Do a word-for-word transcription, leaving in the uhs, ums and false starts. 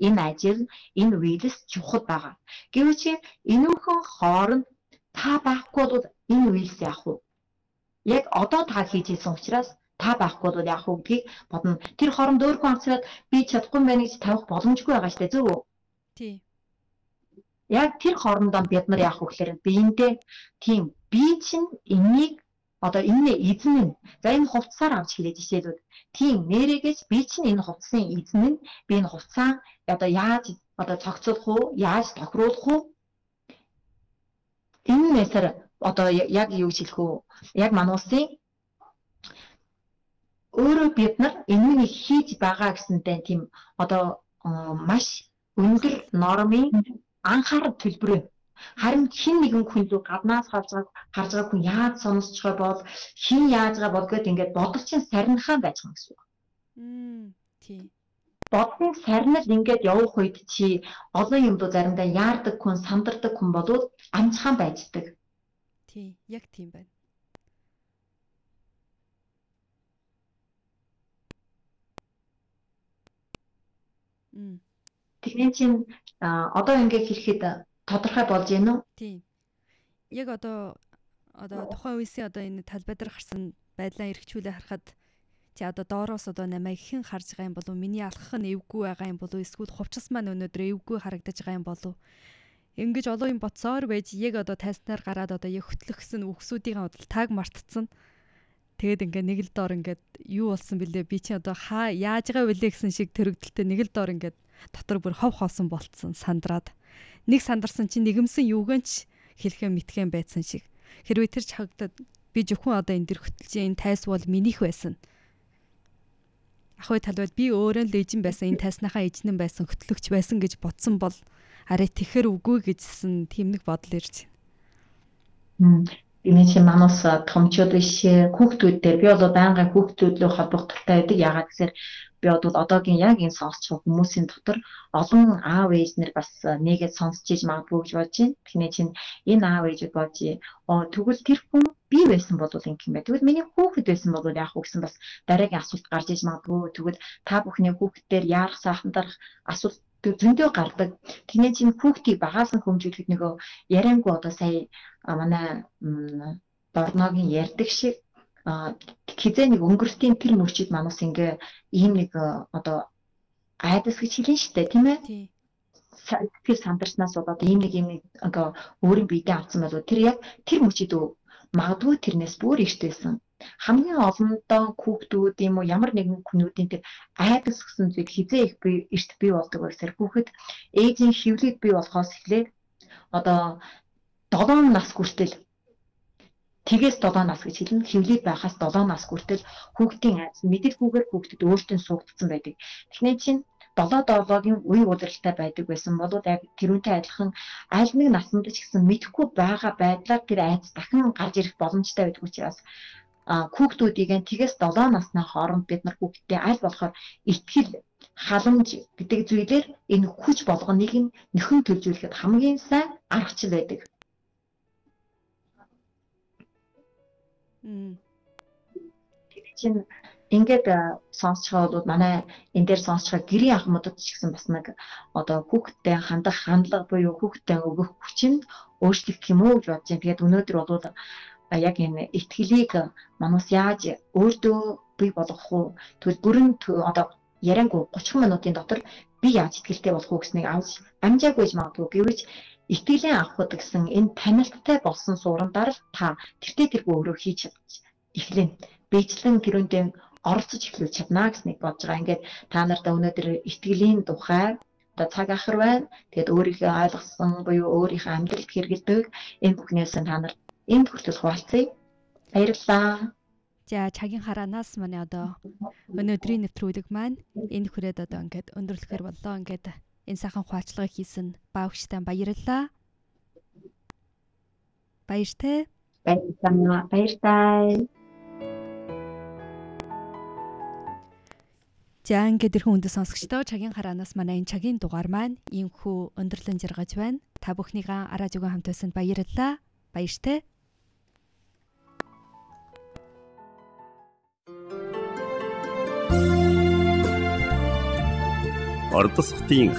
энэ ажил, энэ үйлс чухал байгаа. Гэвч энүүхэн хооронд та байхгүй бол энэ үйлс яах вэ? Яг одоо та хийж ирсэн учраас та байхгүй бол яах вэ гэдгийг бодно. Тэр хооронд өөрөө анцаад би чадахгүй юм байна гэж тавих боломжгүй байгаа шүү дээ, зөв үү? Тий. Яг тэр хоорондоо бид нар яах вэ гэхээр биендээ тийм би чинь энийг одоо энэ эзэн нь за энэ хувцсаар авч хэлээд жишээлбэл тийм нэрэгээс би чинь энэ хувцсын эзэн нь би энэ хувцаа одоо яаж одоо цогцолох уу, яаж тохируулах уу? Энэ мессер одоо яг юу гэж хэлэх үү? Яг мануусын өөрөө бид нар энийг хийж байгаа гэсэнтэй тийм одоо маш өндөр нормын анхаарал төлбөрөө харин хин нэгэн хүн рүү гаднаас гарч гарч байгаа хүн яаж сонсцгоо бол хин яаж байгаа бодгоод ингээд бодол чинь сарнихаа байж байгаа гэсэн үг. Мм тий. Бодлын сарнил ингээд явах үед чи олон юмдуу заримдаа яардаг хүн, сандардаг хүн болоод амжхан байждаг. Тий, яг тийм байна. Мм. Тэгний чинь одоо ингээд хэлэхэд тодорхой болж байна уу? Тийм. Яг одоо одоо тухайн үеийн одоо энэ талбай дээр гарсан байдлаа эргчүүлээ харахад чи одоо доороос одоо намайг хэн харж байгаа юм болов? Миний алхах нь эвгүй байгаа юм болов? Эсвэл хувцас маань өнөөдөр эвгүй харагдаж байгаа юм болов? Ингэж олон юм боцоор байж яг одоо тайснаар гараад одоо яг хөтлөхсөн үгсүүдийн бодол таг мартцсан. Тэгэд ингээ нэг л доор ингээд юу болсон бэлээ? Би чи одоо хаа яаж байгаа вүлээ гэсэн шиг төрөгдөлтөй нэг л доор ингээд дотор бүр хов хоосон болцсон сандраад. Нэг сандарсан чинь нэгэмсэн юугэнч хэлхээ мэтхэн байцсан шиг. Хэрвээ тэр чагтад би зөвхөн одоо энэ дэр хөтлж энэ тайс бол минийх байсан. Ахуй талбайд би өөрөө л эзэн байсан, энэ тайсныхаа эзэн байсан, хөтлөгч байсан гэж бодсон бол арай тэгэхэр үгүй гэжсэн тийм нэг бодол ирж байна. Энэ чинь манус томчууд биш хүүхдүүдтэй би бол байнгын хүүхдүүд лөө холбогдолтой байдаг. Яагаад гэхээр би бол одоогийн яг энэ сонсч хүмүүсийн дотор олон аав ээж нар бас нэгэд сонсч иж магадгүй гэж бодож байна. Тэгний чинь энэ аав ээжүүд бодъё. Оо тэгвэл тэр хүн би байсан бол ингэ юм байна. Тэгвэл миний хүүхэд байсан бол яах вэ гэсэн бас дараагийн асуулт гарч иж магадгүй. Тэгвэл та бүхний хүүхдээр яарах сайхан дарах асуулт зөндөө гардаг. Тэгний чинь хүүхдийг багаас нь хөнжүүлэхэд нөгөө яриангүй одоо сая манай Дорногийн ярьдаг шиг хизээ нэг өнгөртийн тэр мөчид манус ингээ ийм нэг одоо айдас гэж хэлэн штэ тийм ээ. Тэр сандарснаас болоод ийм нэг ийм нэг ингээ өөрийн биедээ авсан болоо тэр яг тэр мөчид магадгүй тэрнээс бүр ихтэйсэн. Хамгийн олондоо хүүхдүүд юм уу ямар нэгэн хүнүүдийн тэр айдас гэсэн зүйл хизээ их би эрт бий болдог байсаар хүүхэд ээжийн хөвлөд бий болохоос эхлээд одоо долоон нас хүртэл тэгээс долоон нас гэж хэлнэ. Хөвлөд байхаас долоон нас хүртэл хүүхдийн айдас мэдээлгүйгээр хүүхдэд өөртөө суугдсан байдаг. Тэгний чинь долоо долоогийн үе удирдaltaй байдаг байсан бол яг тэрүүнтэй адилхан аль нэг наснд ч гэсэн мэдэхгүй байгаа байдлаар тэр айдас дахин гарч ирэх боломжтой байдаг учраас хүүхдүүдийн тэгээс долоон насны хооронд бид нар хүүхдтэй аль болохоор итгэл халамж гэдэг зүйлээр энэ хүч болгоныг нь нөхөн төлжүүлэхэд хамгийн сайн аргачлал байдаг. Мм. Чинь ингээд сонсцохоо бол манай энэ дээр сонсцохоо гэрийн ахмадад ч гэсэн бас нэг одоо хүүхдтэй хандах хандлага буюу хүүхдтэй өгөх хүч нь өөрчлөгдөх юм уу гэж бодож байна. Тэгээд өнөөдөр бол яг энэ итгэлийг манус яаж өөртөө бий болгох уу? Тэгвэл бүрэн одоо яриангүй гурван минутын дотор би яаж итгэлтэй болох уу гэснийг авч амжаагүй гэж магадгүй. Гэвч итгэлийн авахд гэсэн энэ танилттай болсон суурандаар та тэртээ тэргүй өөрөө хийж эхлэн бийчлэн тэрүүндээ оролцож эхлүүлж чадна гэснийг бодож байгаа. Ингээд та нартай өнөөдөр итгэлийн тухай одоо цаг ахар байна. Тэгээд өөрийнхөө ойлгосон буюу өөрийнхөө амьдралд хэрэгэлдэг энэ бүхнээс та нар энд хүртэл хуваалцъя. Баярлалаа. За цагийн хараанаас манай одоо өнөөдрийн нэвтрүүлэг маань энэ хүрээд одоо ингээд өндөрлөхөр боллоо. Ингээд энэ сайхан хуваалцлагыг хийсэн баавчтай баярлалаа. Баяртай. Баярлалаа. Баяртай. За ингээд ирхэн хүндэт сонсогчдоо цагийн хараанаас манай энэ цагийн дугаар маань иймхүү өндөрлөн жаргаж байна. Та бүхнийгаа араа зүгэн хамт байсанд баярлалаа. Баяртай. Ордосхтын